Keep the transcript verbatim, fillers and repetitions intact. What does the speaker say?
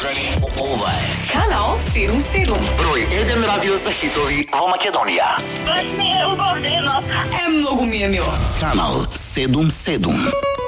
Čekani. Ова е Kanal седум седум. број еден радио за хитови во Македонија. Е, многу ми е мило. Канал седум седум.